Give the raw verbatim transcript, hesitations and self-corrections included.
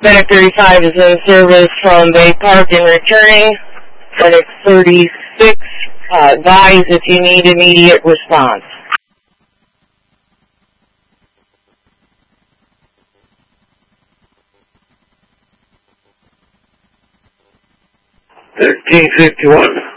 Medic thirty-five is in service from Bay Park and returning. Medic thirty-six, uh, advise if you need immediate response. thirteen fifty-one.